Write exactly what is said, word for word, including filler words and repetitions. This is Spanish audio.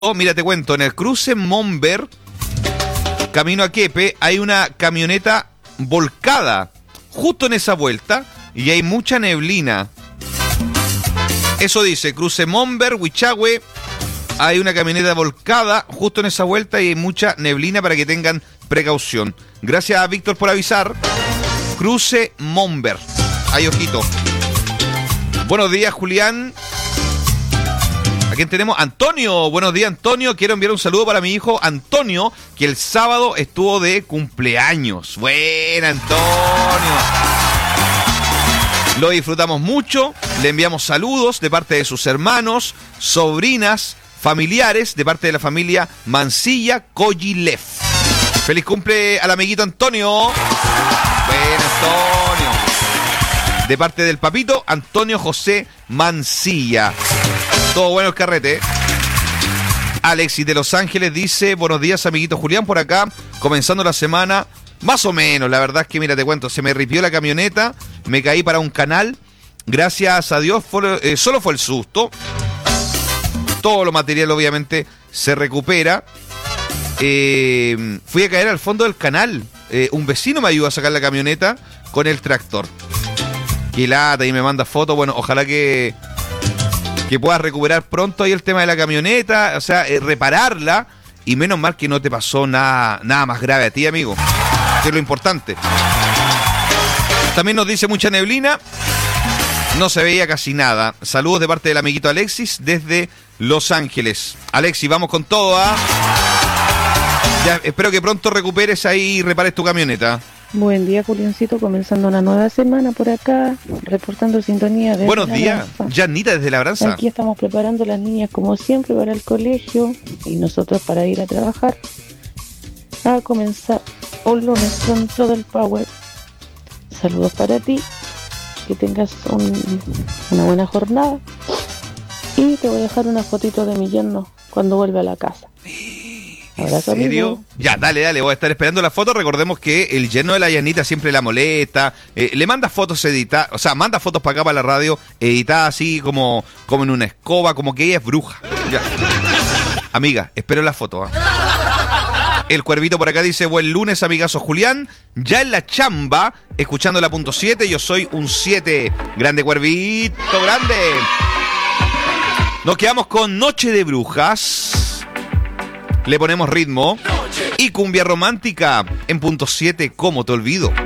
Oh, mira, te cuento, en el cruce Monver, camino a Quepe, hay una camioneta volcada justo en esa vuelta y hay mucha neblina. Eso dice, cruce Monver, Huichahue, hay una camioneta volcada justo en esa vuelta y hay mucha neblina para que tengan precaución. Gracias a Víctor por avisar. Cruce Monver. Hay ojito. Buenos días, Julián. ¿A quién tenemos? Antonio. Buenos días, Antonio. Quiero enviar un saludo para mi hijo Antonio, que el sábado estuvo de cumpleaños. Buena, Antonio. Lo disfrutamos mucho. Le enviamos saludos de parte de sus hermanos, sobrinas, familiares, de parte de la familia Mancilla Coyilev. Feliz cumple al amiguito Antonio. Buena, Antonio. De parte del papito Antonio José Mancilla. Todo bueno el carrete. Alexis de Los Ángeles dice: buenos días, amiguito Julián, por acá, comenzando la semana, más o menos. La verdad es que, mira, te cuento, se me ripió la camioneta, me caí para un canal, gracias a Dios fue, eh, solo fue el susto. Todo lo material obviamente se recupera. eh, Fui a caer al fondo del canal. eh, Un vecino me ayudó a sacar la camioneta con el tractor. Qué lata, y me manda fotos. Bueno, ojalá que que puedas recuperar pronto ahí el tema de la camioneta, o sea, eh, repararla, y menos mal que no te pasó nada, nada más grave a ti, amigo, que es lo importante. También nos dice mucha neblina, no se veía casi nada. Saludos de parte del amiguito Alexis desde Los Ángeles. Alexis, vamos con todo, ¿ah? Ya, espero que pronto recuperes ahí y repares tu camioneta. Buen día, Juliancito, comenzando una nueva semana por acá, reportando sintonía desde Buenos días, Janita desde Labranza. Aquí estamos preparando a las niñas como siempre para el colegio y nosotros para ir a trabajar. A comenzar un lunes con todo el power. Saludos para ti, que tengas un, una buena jornada, y te voy a dejar una fotito de mi yerno cuando vuelva a la casa. ¿En serio? Ya, dale, dale, voy a estar esperando la foto. Recordemos que el yerno de la Yanita siempre la molesta, eh, le manda fotos editadas, o sea, manda fotos para acá, para la radio, editadas así como, como en una escoba, como que ella es bruja. Ya. Amiga, espero la foto. ¿eh? El Cuervito por acá dice: buen lunes, amigazo Julián, ya en la chamba, escuchando la punto siete, yo soy un siete. Grande Cuervito, grande. Nos quedamos con Noche de Brujas. Le ponemos ritmo y cumbia romántica en punto siete, ¿cómo te olvido?